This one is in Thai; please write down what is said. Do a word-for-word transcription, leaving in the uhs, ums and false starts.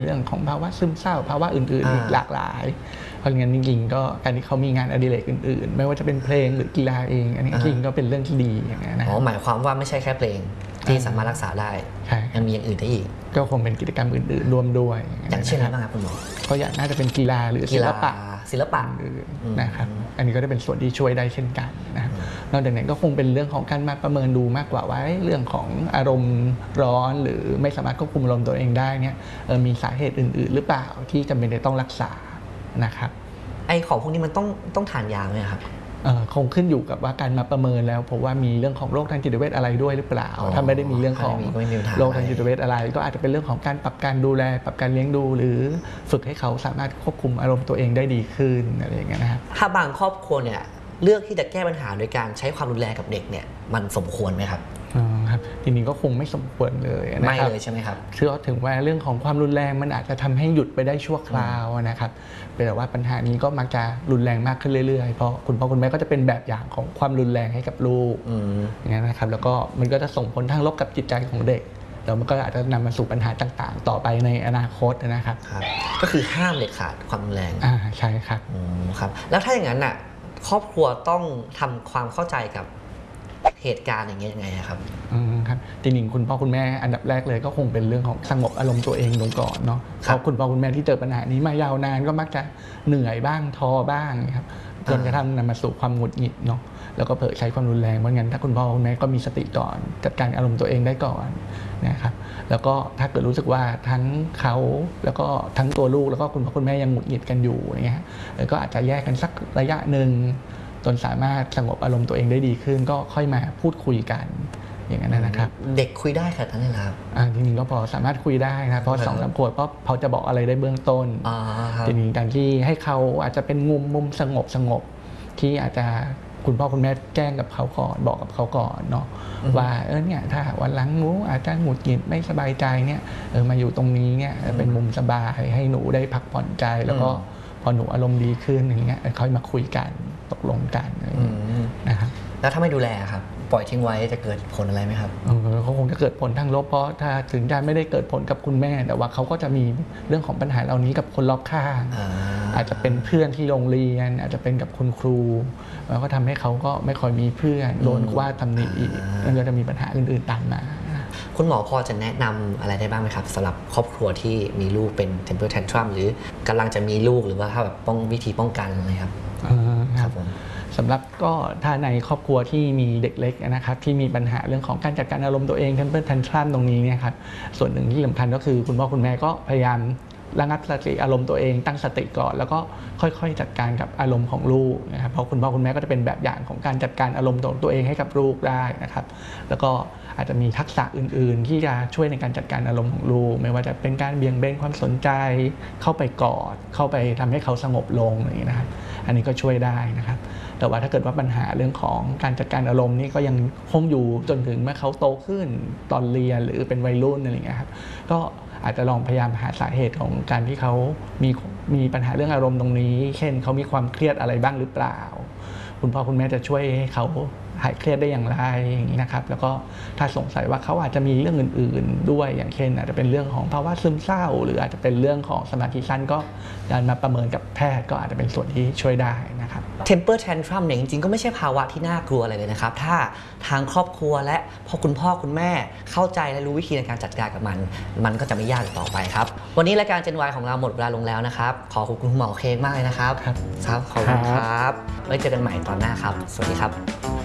เรื่องของภาวะซึมเศร้าภาวะอื่นๆอีกหลากหลายเพราะงั้นจริงๆก็การที่เขามีงานอดิเรกอื่นๆไม่ว่าจะเป็นเพลงหรือกีฬาเองอันนี้จริงก็เป็นเรื่องที่ดีอย่างนี้นะอ๋อหมายความว่าไม่ใช่แค่เพลงที่สามารถรักษาได้ยังมีอย่างอื่นได้อีกก็คงเป็นกิจกรรมอื่นๆร่วมด้วยอย่างเช่นอะไรบ้างครับคุณหมอก็อย่างน่าจะเป็นกีฬาหรือศิลปะศิลปะนะครับอันนี้ก็ได้เป็นส่วนที่ช่วยได้เช่นกันนะครับนอกจากนั้นก็คงเป็นเรื่องของการมาประเมินดูมากกว่าว่าเรื่องของอารมณ์ร้อนหรือไม่สามารถควบคุมอารมณ์ตัวเองได้เนี่ยมีสาเหตุอื่นๆหรือเปล่าที่จำเป็นจะต้องรักษานะครับไอของพวกนี้มันต้องต้องทานยาไหมครับคงขึ้นอยู่กับว่าการมาประเมินแล้วเพราะว่ามีเรื่องของโรคทางจิตเวชอะไรด้วยหรือเปล่าถ้าไม่ได้มีเรื่องของโรคทางจิตเวชอะไรก็อาจจะเป็นเรื่องของการปรับการดูแลปรับการเลี้ยงดูหรือฝึกให้เขาสามารถควบคุมอารมณ์ตัวเองได้ดีขึ้นอะไรอย่างเงี้ยนะครับถ้าบางครอบครัวเนี่ยเลือกที่จะแก้ปัญหาโดยการใช้ความรุนแรงกับเด็กเนี่ยมันสมควรไหมครับอ๋อครับทีนี้ก็คงไม่สมควรเลยนะครับไม่เลยใช่ไหมครับเชื่อถึงว่าเรื่องของความรุนแรงมันอาจจะทำให้หยุดไปได้ชั่วคราวนะครับแต่ว่าปัญหานี้ก็มักจะรุนแรงมากขึ้นเรื่อยๆเพราะคุณพ่อคุณแม่ก็จะเป็นแบบอย่างของความรุนแรงให้กับลูกอย่างนี้นะครับแล้วก็มันก็จะส่งผลทางลบกับจิตใจของเด็กแล้วมันก็อาจจะนำมาสู่ปัญหาต่างๆต่อไปในอนาคตนะครับก็คือห้ามเด็ดขาดความรุนแรงอ่าใช่ครับครับแล้วถ้าอย่างนั้นน่ะครอบครัวต้องทำความเข้าใจกับเหตุการณ์อย่างเงี้ยยังไงครับอืมครับจริงๆคุณพ่อคุณแม่อันดับแรกเลยก็คงเป็นเรื่องของสงบอารมณ์ตัวเองลงก่อนเนาะเพราะคุณพ่อคุณแม่ที่เจอปัญหานี้มายาวนานก็มักจะเหนื่อยบ้างท้อบ้างครับจนกระทั่งนำมาสู่ความหงุดหงิดเนาะแล้วก็เผลอใช้ความรุนแรงเพราะงั้นถ้าคุณพ่อคุณแม่ก็มีสติก่อนจัดการอารมณ์ตัวเองได้ก่อนนะครับแล้วก็ถ้าเกิดรู้สึกว่าทั้งเขาแล้วก็ทั้งตัวลูกแล้วก็คุณพ่อคุณแม่ยังหงุดหงิดกันอยู่อย่างเงี้ยก็อาจจะแยกกันสักระยะหนึ่งจนสามารถสงบอารมณ์ตัวเองได้ดีขึ้นก็ค่อยมาพูดคุยกันอย่างนั้นนะครับเด็กคุยได้ค่ะท่านนี่ครับจริงๆก็พอสามารถคุยได้นะเพราะสองสามขวบเพราะเขาจะบอกอะไรได้เบื้องต้นจริงๆการที่ให้เขาอาจจะเป็นมุมมุมสงบสงบที่อาจจะคุณพ่อคุณแม่แจ้งกับเขาก่อนบอกกับเขาก่อนเนาะว่าเออเนี่ยถ้าวันหลังหนูอาจจะหงุดหงิดไม่สบายใจเนี่ยเออมาอยู่ตรงนี้เนี่ยเป็นมุมสบายให้หนูได้พักผ่อนใจแล้วก็พอหนูอารมณ์ดีขึ้นอย่างเงี้ยค่อยมาคุยกันตกลงกันนะครับแล้วถ้าไม่ดูแลครับปล่อยทิ้งไว้จะเกิดผลอะไรไหมครับเขาคงจะเกิดผลทางลบเพราะถ้าถึงจะไม่ได้เกิดผลกับคุณแม่แต่ว่าเขาก็จะมีเรื่องของปัญหาเหล่านี้กับคนรอบข้างอาจจะเป็นเพื่อนที่โรงเรียนอาจจะเป็นกับคุณครูแล้วก็ทำให้เขาก็ไม่ค่อยมีเพื่อนโดนว่าตำหนิอีกแล้วก็จะมีปัญหาอื่นๆตามมาคุณหมอพอจะแนะนำอะไรได้บ้างไหมครับสำหรับครอบครัวที่มีลูกเป็น temper tantrum หรือกำลังจะมีลูกหรือว่าถ้าแบบป้องวิธีป้องกันอะไรครับครับผมสำหรับก็ถ้าในครอบครัวที่มีเด็กเล็กนะครับที่มีปัญหาเรื่องของการจัดการอารมณ์ตัวเอง temper tantrum ตรงนี้เนี่ยครับส่วนหนึ่งที่สำคัญก็คือคุณพ่อคุณแม่ก็พยายามระงับสติอารมณ์ตัวเองตั้งสติก่อนแล้วก็ค่อยๆจัดการกับอารมณ์ของลูกนะครับเพราะคุณพ่อคุณแม่ก็จะเป็นแบบอย่างของการจัดการอารมณ์ของตัวเองให้กับลูกได้นะครับแล้วก็อาจจะมีทักษะอื่นๆที่จะช่วยในการจัดการอารมณ์ของลูกไม่ว่าจะเป็นการเบี่ยงเบนความสนใจเข้าไปกอดเข้าไปทำให้เขาสงบลงอย่างนี้นะครับอันนี้ก็ช่วยได้นะครับแต่ว่าถ้าเกิดว่าปัญหาเรื่องของการจัดการอารมณ์นี่ก็ยังคงอยู่จนถึงเมื่อเขาโตขึ้นตอนเรียนหรือเป็นวัยรุ่นอะไรอย่างเงี้ยครับก็อาจจะลองพยายามหาสาเหตุของการที่เขามีมีปัญหาเรื่องอารมณ์ตรงนี้เช่นเขามีความเครียดอะไรบ้างหรือเปล่าคุณพ่อคุณแม่จะช่วยให้เขาหายเครียดได้อย่างไรอย่างนี้นะครับแล้วก็ถ้าสงสัยว่าเขาอาจจะมีเรื่องอื่นๆด้วยอย่างเช่นอาจจะเป็นเรื่องของภาวะซึมเศร้าหรืออาจจะเป็นเรื่องของสมาธิสั้นก็การมาประเมินกับแพทย์ก็อาจจะเป็นส่วนที่ช่วยได้นะครับ temper tantrum เนี่ยจริงๆก็ไม่ใช่ภาวะที่น่ากลัวอะไรเลยนะครับถ้าทางครอบครัวและพอคุณพ่อคุณแม่เข้าใจและรู้วิธีในการจัดการกับมันมันก็จะไม่ยากต่อไปครับวันนี้รายการ Gen Y ของเราหมดเวลาลงแล้วนะครับขอขอบคุณคุณหมอเค้กมากเลยนะครับครับขอบคุณครับไว้เจอกันใหม่ตอนหน้าครับสวัสดีครับ